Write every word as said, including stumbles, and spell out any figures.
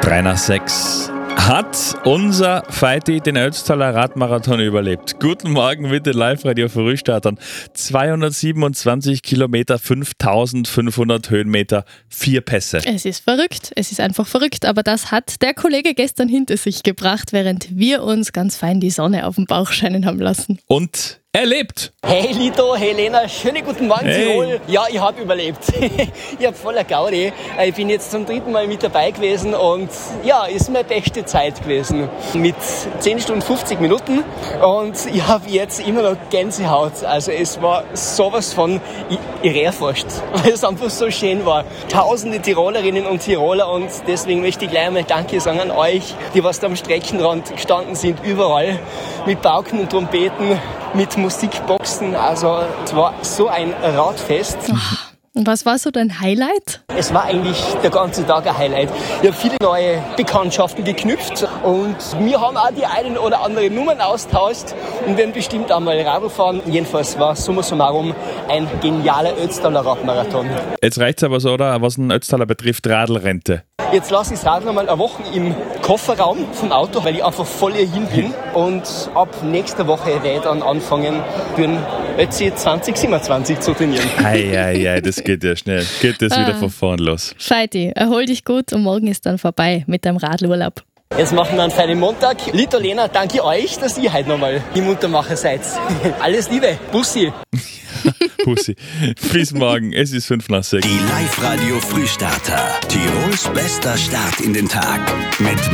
drei nach sechs hat unser Feiti den Ötztaler Radmarathon überlebt. Guten Morgen mit den Live-Radio Frühstartern. zweihundertsiebenundzwanzig Kilometer, fünftausendfünfhundert Höhenmeter, vier Pässe. Es ist verrückt, es ist einfach verrückt, aber das hat der Kollege gestern hinter sich gebracht, während wir uns ganz fein die Sonne auf dem Bauch scheinen haben lassen. Und er lebt. Hey Lito, hey Lena, schönen guten Morgen Hey. Tirol. Ja, ich habe überlebt. Ich habe voller Gaudi. Ich bin jetzt zum dritten Mal mit dabei gewesen und ja, ist meine beste Zeit gewesen. Mit zehn Stunden fünfzig Minuten und ich habe jetzt immer noch Gänsehaut. Also es war sowas von irreerforscht, weil es einfach so schön war. Tausende Tirolerinnen und Tiroler und deswegen möchte ich gleich einmal Danke sagen an euch, die was da am Streckenrand gestanden sind, überall mit Pauken und Trompeten, mit Musikboxen, also es war so ein Radfest. Und was war so dein Highlight? Es war eigentlich der ganze Tag ein Highlight. Ich habe viele neue Bekanntschaften geknüpft und wir haben auch die einen oder anderen Nummern austauscht und werden bestimmt einmal Radl fahren. Jedenfalls war summa summarum ein genialer Ötztaler Radmarathon. Jetzt reicht's aber so, oder? Was den Ötztaler betrifft, Radlrente. Jetzt lasse ich das Radl mal eine Woche im Kofferraum vom Auto, weil ich einfach voll hierhin bin. Und ab nächster Woche werde ich dann anfangen, für den Ötzi zwanzig siebenundzwanzig zu trainieren. Eieiei, das geht ja schnell. Geht das wieder von vorn los. Feiti, erhol dich gut und morgen ist dann vorbei mit deinem Radlurlaub. Jetzt machen wir einen feinen Montag. Lito, Lena, danke euch, dass ihr heute nochmal die Muntermacher seid. Alles Liebe, Bussi. Pussy. Bis morgen, es ist fünf nach sechs. Die Live-Radio Frühstarter. Tirols bester Start in den Tag. Mit